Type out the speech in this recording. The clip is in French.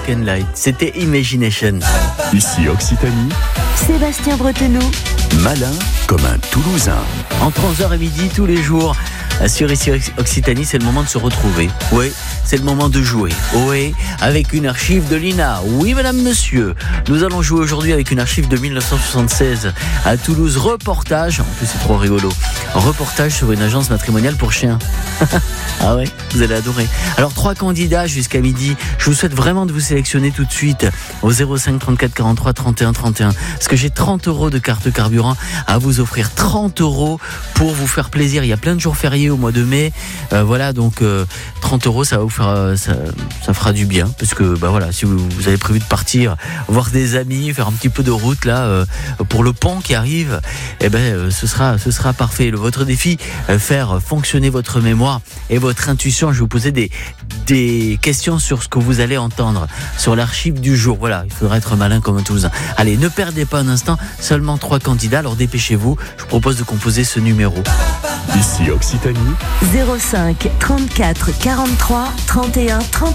Dark and Light. C'était Imagination. Ici Occitanie, Sébastien Bretenoux. malin comme un Toulousain. Entre 11h et midi tous les jours. Sur Ici Occitanie, c'est le moment de se retrouver. Oui, c'est le moment de jouer. Oui, avec une archive de l'INA. Oui, madame, monsieur. Nous allons jouer aujourd'hui avec une archive de 1976 à Toulouse. Reportage, en plus c'est trop rigolo. Reportage sur une agence matrimoniale pour chiens. Ah ouais, vous allez adorer. Alors 3 candidats jusqu'à midi. Je vous souhaite vraiment de vous sélectionner tout de suite au 05 34 43 31 31. Parce que j'ai 30 € de carte carburant à vous offrir. 30 € pour vous faire plaisir. Il y a plein de jours fériés au mois de mai. Voilà, donc 30 €, ça va vous faire, ça fera du bien. Parce que voilà, si vous avez prévu de partir voir des amis, faire un petit peu de route là pour le pont qui arrive, ce sera parfait. Votre défi, faire fonctionner votre mémoire et votre intuition. Je vais vous poser des questions sur ce que vous allez entendre, sur l'archive du jour. Voilà, il faudra être malin comme un Toulousain. Allez, ne perdez pas un instant, seulement 3 candidats, alors dépêchez-vous. Je vous propose de composer ce numéro. Ici Occitanie, 05 34 43 31 31.